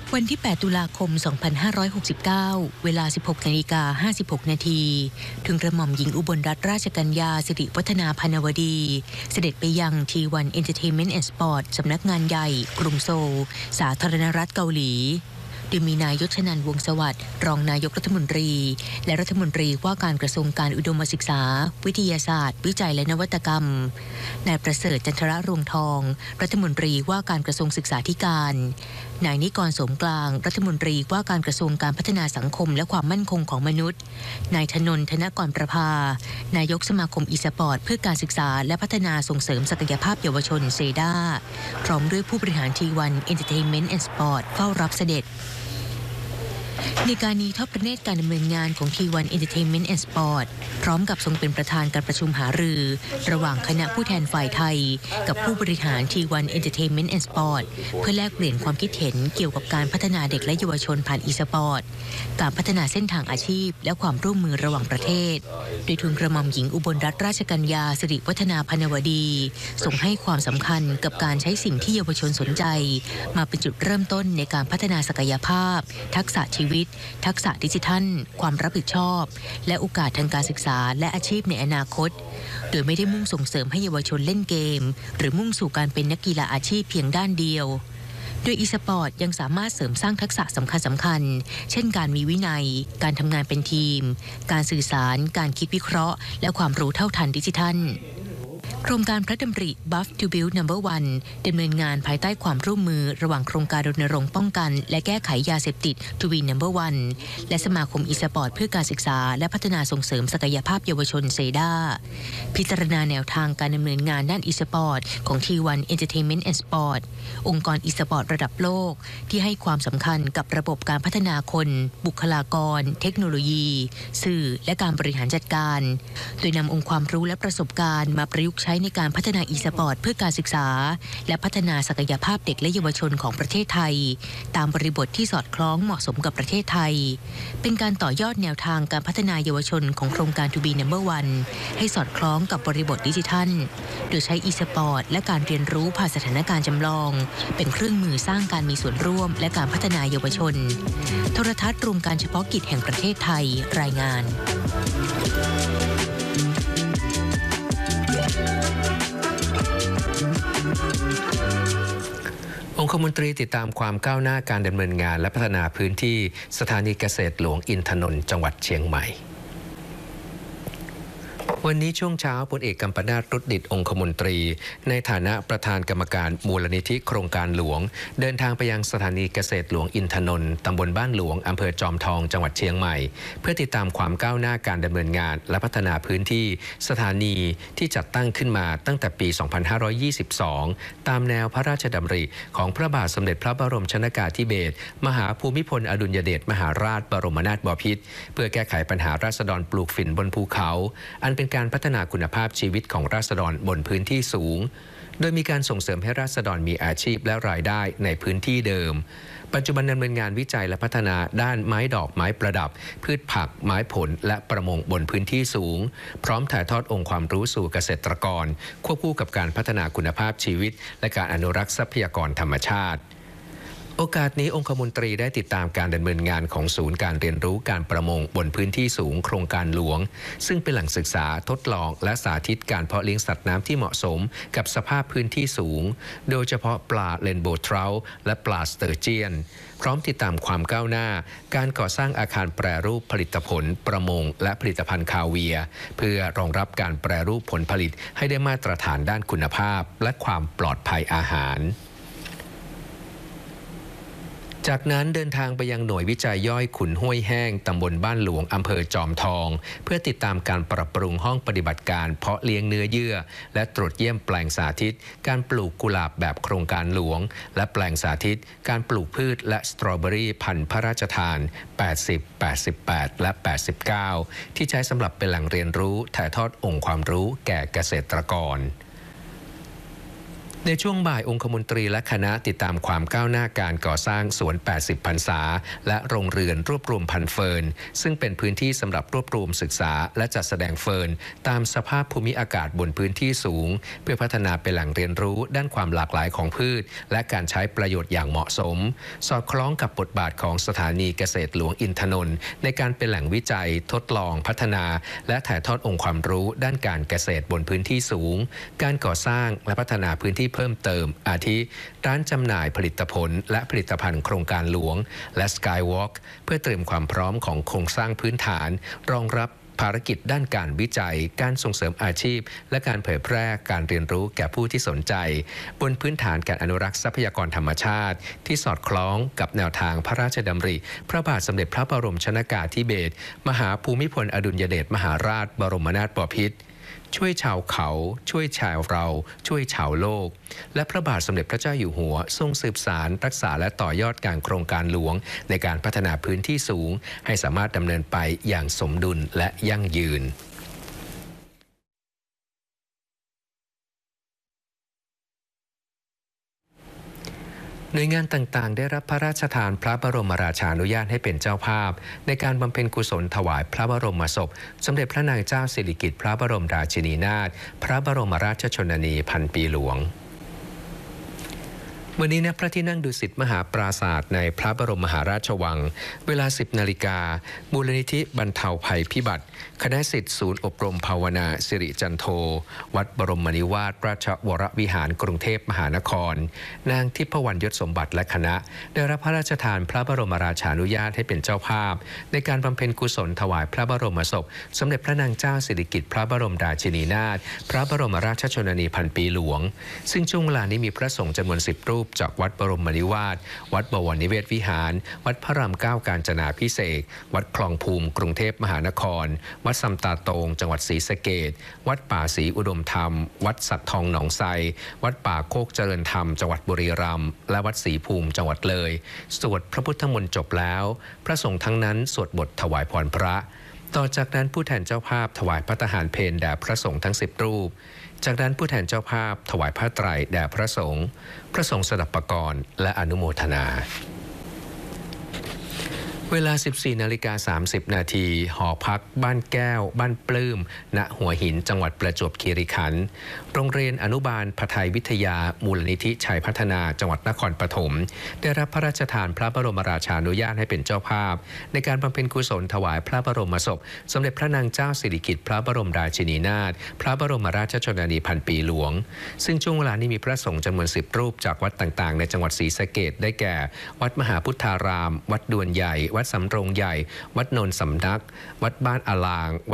วันที่ 8 ตุลาคม 2569 เวลา 16:56 นาทีถึงกระหม่อมหญิงอุบลรัตนราชกัญญาสิริวัฒนาพนวดีเสด็จไปยัง T1 Entertainment and Sport สำนักงานใหญ่กรุงโซลสาธารณรัฐเกาหลีโดยมีนายยศนันท์วงศ์สวัสดิ์รองนายกรัฐมนตรีและรัฐมนตรีว่าการกระทรวงการอุดมศึกษาวิทยาศาสตร์วิจัยและนวัตกรรมนายประเสริฐจันทรรวงทองรัฐมนตรีว่าการกระทรวงศึกษาธิการนายนิกร โสมกลางรัฐมนตรีว่าการกระทรวงการพัฒนาสังคมและความมั่นคงของมนุษย์นายธนนท์ ธนกรประภานายกสมาคมอีสปอร์ตเพื่อการศึกษาและพัฒนาส่งเสริมศักยภาพเยาวชนเซด้าพร้อมด้วยผู้บริหาร T1 Entertainment and Sport เฝ้ารับเสด็จในการนี้ทอดพระเนตรการดำเนินงานของ T1 Entertainment and Sport พร้อมกับทรงเป็นประธานการประชุมหารือระหว่างคณะผู้แทนฝ่ายไทยกับผู้บริหาร T1 Entertainment and Sport เพื่อแลกเปลี่ยนความคิดเห็นเกี่ยวกับการพัฒนาเด็กและเยาวชนผ่านอีสปอร์ตการพัฒนาเส้นทางอาชีพและความร่วมมือระหว่างประเทศโดยทูลกระหม่อมหญิงอุบลรัตนราชกัญญาสิริวัฒนาพนวดีทรงให้ความสำคัญกับการใช้สิ่งที่เยาวชนสนใจมาเป็นจุดเริ่มต้นในการพัฒนาศักยภาพทักษะชีวิตทักษะดิจิทัลความรับผิดชอบและโอกาสทางการศึกษาและอาชีพในอนาคตโดยไม่ได้มุ่งส่งเสริมให้เยาวชนเล่นเกมหรือมุ่งสู่การเป็นนักกีฬาอาชีพเพียงด้านเดียวโดยอีสปอร์ตยังสามารถเสริมสร้างทักษะสำคัญเช่นการมีวินัยการทำงานเป็นทีมการสื่อสารการคิดวิเคราะห์และความรู้เท่าทันดิจิทัลโครงการพระดำริ Buff to Build No. 1 ดำเนินงานภายใต้ความร่วมมือระหว่างโครงการรณรงค์ป้องกันและแก้ไขยาเสพติด To Win No. 1 และสมาคมอีสปอร์ตเพื่อการศึกษาและพัฒนาส่งเสริมศักยภาพเยาวชนเซด้าพิจารณาแนวทางการดำเนินงานด้านอีสปอร์ตของ T1 Entertainment and Sport องค์กรอีสปอร์ตระดับโลกที่ให้ความสำคัญกับระบบการพัฒนาคนบุคลากรเทคโนโลยีสื่อและการบริหารจัดการโดยนำองค์ความรู้และประสบการณ์มาประยุกต์ใช้ในการพัฒนาอีสปอร์ตเพื่อการศึกษาและพัฒนาศักยภาพเด็กและเยาวชนของประเทศไทยตามบริบทที่สอดคล้องเหมาะสมกับประเทศไทยเป็นการต่อยอดแนวทางการพัฒนาเยาวชนของโครงการ To Be No. 1 ให้สอดคล้องกับบริบทดิจิทัลโดยใช้อีสปอร์ตและการเรียนรู้ผ่านสถานการณ์จำลองเป็นเครื่องมือสร้างการมีส่วนร่วมและการพัฒนาเยาวชนโทรทัศน์รวมการเฉพาะกิจแห่งประเทศไทยรายงานองคมนตรีติดตามความก้าวหน้าการดำเนินงานและพัฒนาพื้นที่สถานีเกษตรหลวงอินทนนท์จังหวัดเชียงใหม่วันนี้ช่วงเช้าพลเอกกัมปนาท รุดดิษฐ์องคมนตรีในฐานะประธานกรรมการมูลนิธิโครงการหลวงเดินทางไปยังสถานีเกษตรหลวงอินทนนท์ตำบลบ้านหลวงอำเภอจอมทองจังหวัดเชียงใหม่เพื่อติดตามความก้าวหน้าการดำเนินงานและพัฒนาพื้นที่สถานีที่จัดตั้งขึ้นมาตั้งแต่ปี 2522 ตามแนวพระราชดำริของพระบาทสมเด็จพระบรมชนกาธิเบศรมหาภูมิพลอดุลยเดชมหาราชบรมนาถบพิตรเพื่อแก้ไขปัญหาราษฎรปลูกฝิ่นบนภูเขาอันเป็นการพัฒนาคุณภาพชีวิตของราษฎรบนพื้นที่สูงโดยมีการส่งเสริมให้ราษฎรมีอาชีพและรายได้ในพื้นที่เดิมปัจจุบันดำเนินงานวิจัยและพัฒนาด้านไม้ดอกไม้ประดับพืชผักไม้ผลและประมงบนพื้นที่สูงพร้อมถ่ายทอดองค์ความรู้สู่เกษตรกรควบคู่กับการพัฒนาคุณภาพชีวิตและการอนุรักษ์ทรัพยากรธรรมชาติโอกาสนี้องคมนตรีได้ติดตามการดำเนินงานของศูนย์การเรียนรู้การประมงบนพื้นที่สูงโครงการหลวงซึ่งเป็นแหล่งศึกษาทดลองและสาธิตการเพาะเลี้ยงสัตว์น้ำที่เหมาะสมกับสภาพพื้นที่สูงโดยเฉพาะปลาเรนโบว์ทราท์และปลาสเตอร์เจียนพร้อมติดตามความก้าวหน้าการก่อสร้างอาคารแปรรูปผลิตผลประมงและผลิตภัณฑ์คาเวียร์เพื่อรองรับการแปรรูปผลผลิตให้ได้มาตรฐานด้านคุณภาพและความปลอดภัยอาหารจากนั้นเดินทางไปยังหน่วยวิจัยย่อยขุนห้วยแห้งตำบลบ้านหลวงอำเภอจอมทองเพื่อติดตามการปรับปรุงห้องปฏิบัติการเพาะเลี้ยงเนื้อเยื่อและตรวจเยี่ยมแปลงสาธิตการปลูกกุหลาบแบบโครงการหลวงและแปลงสาธิตการปลูกพืชและสตรอเบอรี่พันธุ์พระราชทาน80 88และ89ที่ใช้สำหรับเป็นแหล่งเรียนรู้ถ่ายทอดองค์ความรู้แก่เกษตรกรในช่วงบ่ายองคมนตรีและคณะติดตามความก้าวหน้าการก่อสร้างสวน 80 พรรษาและโรงเรือนรวบรวมพันธุ์เฟิร์นซึ่งเป็นพื้นที่สำหรับรวบรวมศึกษาและจัดแสดงเฟิร์นตามสภาพภูมิอากาศบนพื้นที่สูงเพื่อพัฒนาเป็นแหล่งเรียนรู้ด้านความหลากหลายของพืชและการใช้ประโยชน์อย่างเหมาะสมสอดคล้องกับบทบาทของสถานีเกษตรหลวงอินทนนท์ในการเป็นแหล่งวิจัยทดลองพัฒนาและถ่ายทอดองค์ความรู้ด้านการเกษตรบนพื้นที่สูงการก่อสร้างและพัฒนาพื้นที่เพิ่มเติมอาทิร้านจำหน่ายผลิตผลและผลิตภัณฑ์โครงการหลวงและ Skywalk เพื่อเตรียมความพร้อมของโครงสร้างพื้นฐานรองรับภารกิจด้านการวิจัยการส่งเสริมอาชีพและการเผยแพร่การเรียนรู้แก่ผู้ที่สนใจบนพื้นฐานการอนุรักษ์ทรัพยากรธรรมชาติที่สอดคล้องกับแนวทางพระราชดำริพระบาทสมเด็จพระบรมชนกาธิเบศรมหาภูมิพลอดุลยเดชมหาราชบรมนาถบพิตรช่วยชาวเขาช่วยชาวเราช่วยชาวโลกและพระบาทสมเด็จพระเจ้าอยู่หัวทรงสืบสานรักษาและต่อยอดการโครงการหลวงในการพัฒนาพื้นที่สูงให้สามารถดำเนินไปอย่างสมดุลและยั่งยืนหน่วยงานต่างๆได้รับพระราชทานพระบรมราชานุญาตให้เป็นเจ้าภาพในการบำเพ็ญกุศลถวายพระบรมศพสมเด็จพระนางเจ้าสิริกิติ์พระบรมราชินีนาถพระบรมราชชนนีพันปีหลวงวันนี้ณพระที่นั่งดุสิตมหาปราสาทในพระบรมมหาราชวังเวลา 10 นาฬิกามูลนิธิบรรเทาภัยพิบัติคณะศิษย์ศูนย์อบรมภาวนาสิริจันโทวัดบรมนิวาสราชวรวิหารกรุงเทพมหานครนางทิพวรรณยศสมบัติและคณะได้รับพระราชทานพระบรมราชานุญาตให้เป็นเจ้าภาพในการบำเพ็ญกุศลถวายพระบรมศพสมเด็จพระนางเจ้าสิริกิติ์พระบรมราชินีนาถพระบรมราชชนนีพันปีหลวงซึ่งช่วงเวลานี้มีพระสงฆ์จำนวน10 รูปจากวัดบรมนิวาสวัดบวรนิเวศวิหารวัดพระรามเก้ากาญจนาภิเษกวัดคลองภูมิกรุงเทพมหานครวัดสำตาโตงจังหวัดศรีสะเกษวัดป่าศรีอุดมธรรมวัดสักทองหนองไทรวัดป่าโคกเจริญธรรมจังหวัดบุรีรัมย์และวัดศรีภูมิจังหวัดเลยสวดพระพุทธมนต์จบแล้วพระสงฆ์ทั้งนั้นสวดบทถวายพรพระต่อจากนั้นผู้แทนเจ้าภาพถวายพระทหารเพลแด่พระสงฆ์ทั้ง10 รูปจากนั้นผู้แทนเจ้าภาพถวายผ้าไตรแด่พระสงฆ์สดับปกรณ์และอนุโมทนาเวลา 14:30 นาทีหอพักบ้านแก้วบ้านปลื้มณหัวหินจังหวัดประจวบคีรีขันธ์โรงเรียนอนุบาลพไทยวิทยามูลนิธิชัยพัฒนาจังหวัดนครปฐมได้รับพระราชทานพระบรมราชานุญาตให้เป็นเจ้าภาพในการบำเพ็ญกุศลถวายพระบรมศพสมเด็จพระนางเจ้าสิริกิติ์พระบรมราชินีนาถพระบรมราชชนนีพันปีหลวงซึ่งช่วงเวลานี้มีพระสงฆ์จำนวน10 รูปจากวัดต่างๆในจังหวัดศรีสะเกษได้แก่วัดมหาพุทธารามวัดดวนใหญ่วัดสำโรงใหญ่วัดโนนสำนักวัดบ้านอาลาง